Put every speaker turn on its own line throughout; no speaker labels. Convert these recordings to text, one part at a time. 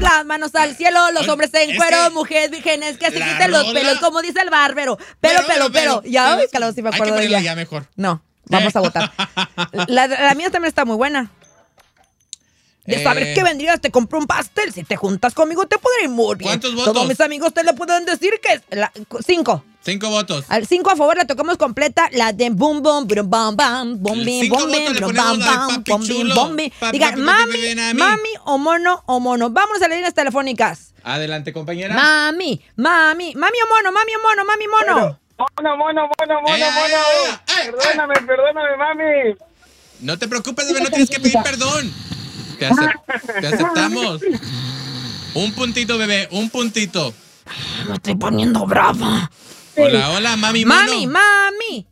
las manos al cielo, los hombres en cuero, mujeres vírgenes que se quiten los pelos, como dice el barbero. Pero. Ya, Calado, si me acuerdo de ella.
Ya mejor.
No, vamos a votar. La mía también está muy buena. De saber qué vendrías, te compro un pastel. Si te juntas conmigo, te podré ir muy bien.
¿Cuántos votos?
Todos mis amigos te le pueden decir que es 5.
5 votos.
Al 5 a favor la tocamos completa, la de boom boom, brum, bam bam, boom bim,
5
boom
votos
bim,
le
brum,
ponemos
bam
la de
bam,
papi
boom bim,
chulo.
boom bim. Digan, mami o mono. Vámonos a las líneas telefónicas.
Adelante, compañera.
Mami o mono.
Mono. Perdóname, mami.
No te preocupes, bebé, no tienes que pedir perdón. Te aceptamos. Un puntito, bebé, un puntito.
Me estoy poniendo brava.
Hola, mami, mono.
Mami.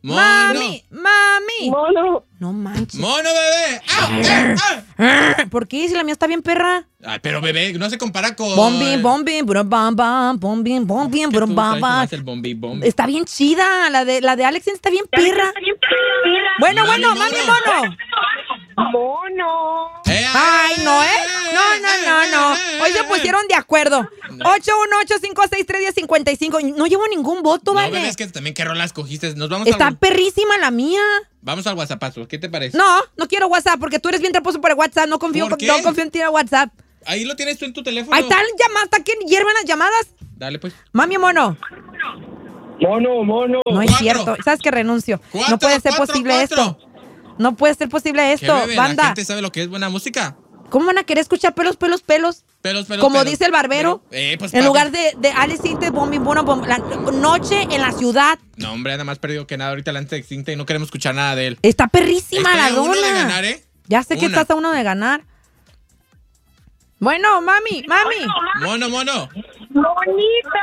Mono.
No manches.
Mono, bebé.
¿Por qué? Si la mía está bien perra.
Ay, pero bebé, no se compara con...
Bom bim, brum, bam bam, bom bim, brum, bam bam.
El bombi.
Está bien chida, la de Alex está bien perra. Bueno, mami o mono.
Mono.
Ay, no, No. Hoy se pusieron de acuerdo. 818-563-1055. No llevo ningún voto,
No,
¿vale?
bebé, es que también qué rola escogiste. Nos vamos
Está perrísima la mía.
Vamos al WhatsAppazo. ¿Qué te parece?
No quiero WhatsApp porque tú eres bien traposo por el WhatsApp. No confío
¿Por qué?
en ti en WhatsApp.
Ahí lo tienes tú en tu teléfono.
Ahí está el llamada, hasta que hiervan las llamadas.
Dale, pues.
Mami o mono.
Mono.
No es cierto. ¿Sabes que renuncio? No puede ser posible esto. No puede ser posible esto,
¿Qué, bebé?
banda.
¿La gente sabe lo que es buena música?
¿Cómo van a querer escuchar pelos? Como dice el barbero.
Pues,
en lugar de Alice Inte, bombi, la noche en la ciudad.
No, hombre, nada más perdido que nada. Ahorita la antes extinta y no queremos escuchar nada de él.
Está perrísima la
uno de
rola.
ganar, ¿eh?
Ya sé que
Una.
estás a uno de ganar. Bueno, mami.
Mono.
Bonita.